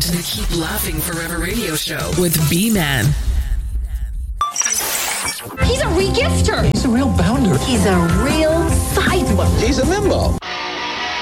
to the Keep Laughing Forever radio show with B-Man. He's a regifter. He's a real bounder. He's a real sidewalk. He's a member.